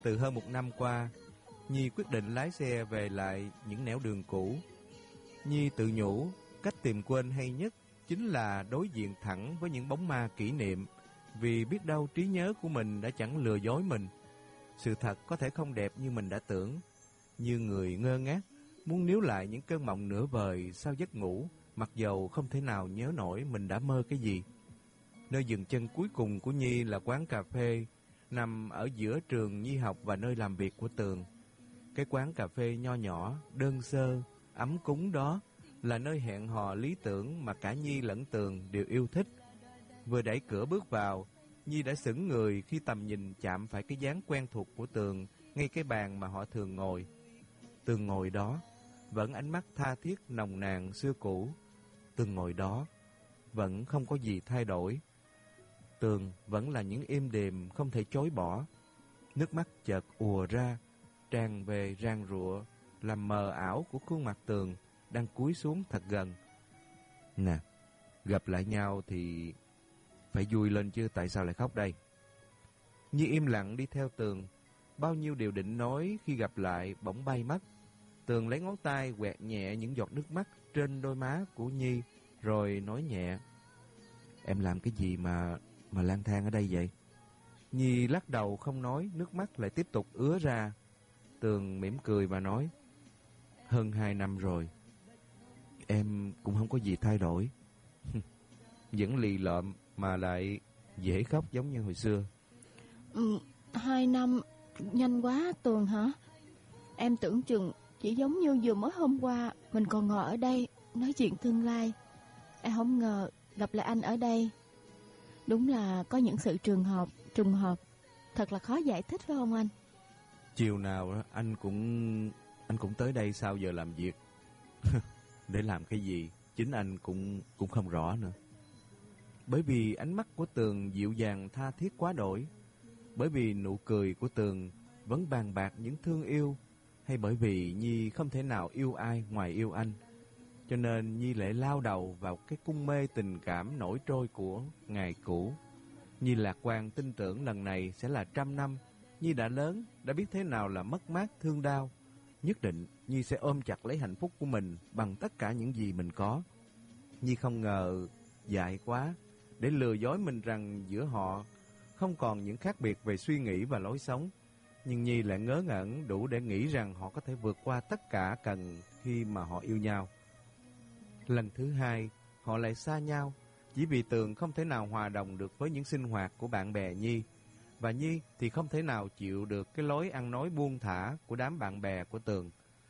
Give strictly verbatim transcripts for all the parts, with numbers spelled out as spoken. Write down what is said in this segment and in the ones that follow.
Từ hơn một năm qua, Nhi quyết định lái xe về lại những nẻo đường cũ. Nhi tự nhủ, cách tìm quên hay nhất chính là đối diện thẳng với những bóng ma kỷ niệm, vì biết đâu trí nhớ của mình đã chẳng lừa dối mình. Sự thật có thể không đẹp như mình đã tưởng, như người ngơ ngác, muốn níu lại những cơn mộng nửa vời sau giấc ngủ, mặc dầu không thể nào nhớ nổi mình đã mơ cái gì. Nơi dừng chân cuối cùng của Nhi là quán cà phê, nằm ở giữa trường Nhi học và nơi làm việc của Tường. Cái quán cà phê nho nhỏ, đơn sơ, ấm cúng đó là nơi hẹn hò lý tưởng mà cả Nhi lẫn Tường đều yêu thích. Vừa đẩy cửa bước vào, Nhi đã sững người khi tầm nhìn chạm phải cái dáng quen thuộc của Tường ngay cái bàn mà họ thường ngồi. Tường ngồi đó, vẫn ánh mắt tha thiết nồng nàn xưa cũ. Tường ngồi đó, vẫn không có gì thay đổi. Tường vẫn là những êm đềm không thể chối bỏ. Nước mắt chợt ùa ra, tràn về rang rụa, làm mờ ảo của khuôn mặt Tường đang cúi xuống thật gần. Nè, gặp lại nhau thì phải vui lên chứ, tại sao lại khóc đây? Nhi im lặng đi theo Tường. Bao nhiêu điều định nói khi gặp lại bỗng bay mất. Tường lấy ngón tay quẹt nhẹ những giọt nước mắt trên đôi má của Nhi, rồi nói nhẹ: Em làm cái gì mà mà lang thang ở đây vậy? Nhi lắc đầu không nói, nước mắt lại tiếp tục ứa ra. Tường mỉm cười và nói: Hơn hai năm rồi, em cũng không có gì thay đổi. Vẫn lì lợm mà lại dễ khóc giống như hồi xưa. Ừ, hai năm nhanh quá Tường hả? Em tưởng chừng chỉ giống như vừa mới hôm qua mình còn ngồi ở đây nói chuyện tương lai. Em không ngờ gặp lại anh ở đây. Đúng là có những sự trường hợp, trùng hợp thật là khó giải thích, phải không anh? Chiều nào anh cũng anh cũng tới đây sau giờ làm việc. Để làm cái gì chính anh cũng cũng không rõ nữa. Bởi vì ánh mắt của Tường dịu dàng tha thiết quá đổi, bởi vì nụ cười của Tường vẫn bàn bạc những thương yêu, hay bởi vì Nhi không thể nào yêu ai ngoài yêu anh, cho nên Nhi lại lao đầu vào cái cung mê tình cảm nổi trôi của ngày cũ. Nhi lạc quan tin tưởng lần này sẽ là trăm năm. Nhi đã lớn, đã biết thế nào là mất mát thương đau. Nhất định Nhi sẽ ôm chặt lấy hạnh phúc của mình bằng tất cả những gì mình có. Nhi không ngờ dại quá để lừa dối mình rằng giữa họ không còn những khác biệt về suy nghĩ và lối sống. Nhưng Nhi lại ngớ ngẩn đủ để nghĩ rằng họ có thể vượt qua tất cả cần khi mà họ yêu nhau. Lần thứ hai, họ lại xa nhau, chỉ vì Tường không thể nào hòa đồng được với những sinh hoạt của bạn bè Nhi, và Nhi thì không thể nào chịu được cái lối ăn nói buông thả của đám bạn bè của Tường.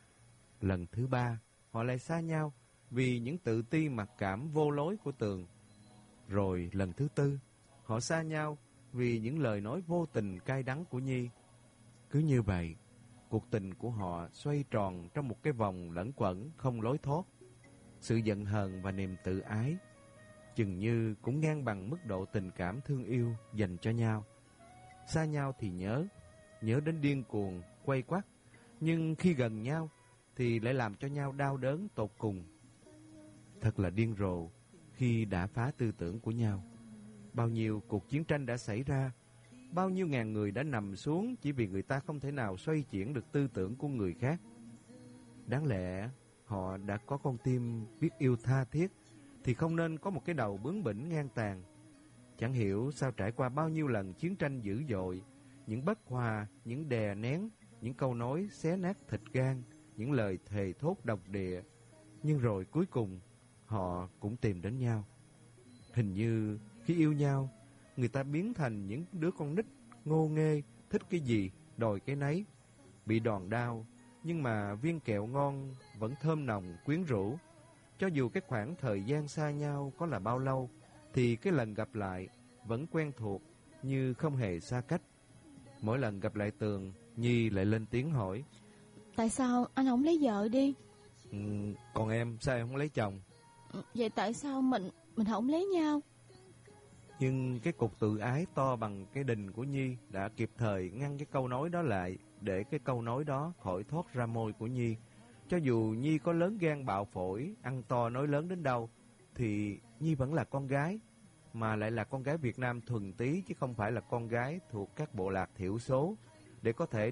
Lần thứ ba, họ lại xa nhau vì những tự ti mặc cảm vô lối của Tường. Rồi lần thứ tư, họ xa nhau vì những lời nói vô tình cay đắng của Nhi. Cứ như vậy, cuộc tình của họ xoay tròn trong một cái vòng lẫn quẩn không lối thoát. Sự giận hờn và niềm tự ái chừng như cũng ngang bằng mức độ tình cảm thương yêu dành cho nhau. Xa nhau thì nhớ, nhớ đến điên cuồng, quay quắt, nhưng khi gần nhau thì lại làm cho nhau đau đớn tột cùng. Thật là điên rồ khi đã phá tư tưởng của nhau. Bao nhiêu cuộc chiến tranh đã xảy ra, bao nhiêu ngàn người đã nằm xuống chỉ vì người ta không thể nào xoay chuyển được tư tưởng của người khác. Đáng lẽ họ đã có con tim biết yêu tha thiết thì không nên có một cái đầu bướng bỉnh ngang tàn. Chẳng hiểu sao trải qua bao nhiêu lần chiến tranh dữ dội, những bất hòa, những đè nén, những câu nói xé nát thịt gan, những lời thề thốt độc địa, nhưng rồi cuối cùng họ cũng tìm đến nhau. Hình như khi yêu nhau, người ta biến thành những đứa con nít ngô nghê, thích cái gì đòi cái nấy, bị đòn đau nhưng mà viên kẹo ngon vẫn thơm nồng quyến rũ. Cho dù cái khoảng thời gian xa nhau có là bao lâu, thì cái lần gặp lại vẫn quen thuộc như không hề xa cách. Mỗi lần gặp lại Tường, Nhi lại lên tiếng hỏi: Tại sao anh không lấy vợ đi? Ừ, còn em sao em không lấy chồng? Vậy tại sao mình mình không lấy nhau? Nhưng cái cục tự ái to bằng cái đình của Nhi đã kịp thời ngăn cái câu nói đó lại, để cái câu nói đó khỏi thoát ra môi của Nhi. Cho dù Nhi có lớn gan bạo phổi, ăn to nói lớn đến đâu, thì Nhi vẫn là con gái, mà lại là con gái Việt Nam thuần túy, chứ không phải là con gái thuộc các bộ lạc thiểu số. để có thể